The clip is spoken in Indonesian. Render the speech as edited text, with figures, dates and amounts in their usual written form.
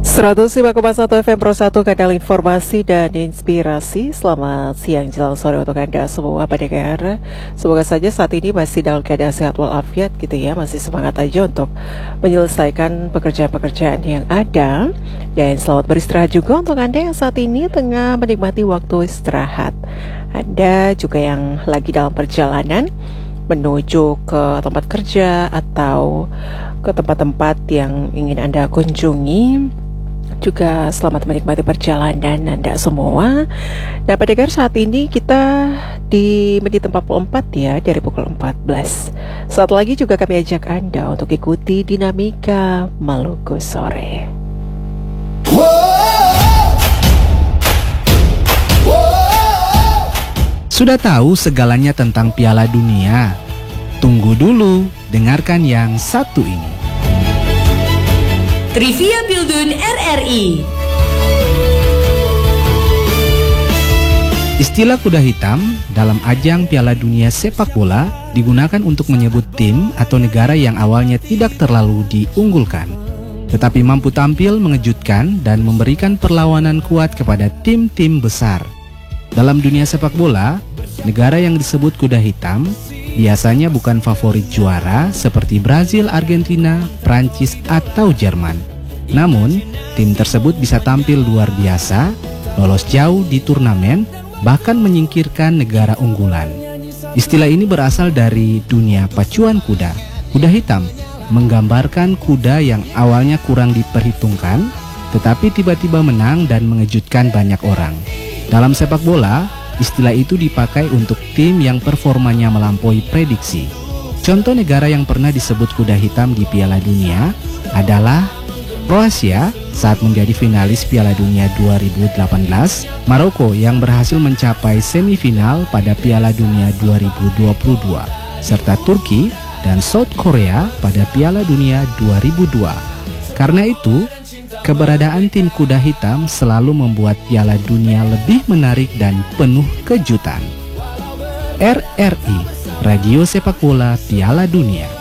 105,1 FM Pro 1, kanal informasi dan inspirasi. Selamat siang jelang sore untuk Anda semua pendengar. Semoga saja saat ini masih dalam keadaan sehat walafiat gitu ya. Masih semangat aja untuk menyelesaikan pekerjaan-pekerjaan yang ada. Dan selamat beristirahat juga untuk Anda yang saat ini tengah menikmati waktu istirahat. Anda juga yang lagi dalam perjalanan menuju ke tempat kerja atau ke tempat-tempat yang ingin Anda kunjungi, juga selamat menikmati perjalanan Anda semua. Dan pendengar, saat ini kita di menit 44 ya, dari pukul 14. Saat lagi juga kami ajak Anda untuk ikuti dinamika Maluku Sore. Sudah tahu segalanya tentang Piala Dunia? Tunggu dulu, dengarkan yang satu ini. Trivia Bildun RRI. Istilah kuda hitam dalam ajang Piala Dunia sepak bola digunakan untuk menyebut tim atau negara yang awalnya tidak terlalu diunggulkan, tetapi mampu tampil mengejutkan dan memberikan perlawanan kuat kepada tim-tim besar. Dalam dunia sepak bola, negara yang disebut kuda hitam biasanya bukan favorit juara seperti Brazil, Argentina, Prancis, atau Jerman. Namun, tim tersebut bisa tampil luar biasa, lolos jauh di turnamen, bahkan menyingkirkan negara unggulan. Istilah ini berasal dari dunia pacuan kuda. Kuda hitam menggambarkan kuda yang awalnya kurang diperhitungkan, tetapi tiba-tiba menang dan mengejutkan banyak orang. Dalam sepak bola, istilah itu dipakai untuk tim yang performanya melampaui prediksi. Contoh negara yang pernah disebut kuda hitam di Piala Dunia adalah Kroasia saat menjadi finalis Piala Dunia 2018, Maroko yang berhasil mencapai semifinal pada Piala Dunia 2022, serta Turki dan South Korea pada Piala Dunia 2002. Karena itu, keberadaan tim kuda hitam selalu membuat Piala Dunia lebih menarik dan penuh kejutan. RRI, Radio Sepak Bola Piala Dunia.